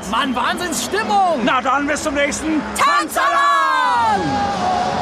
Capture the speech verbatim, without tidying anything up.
Mann, Wahnsinnsstimmung! Na dann, bis zum nächsten Tanzalarm!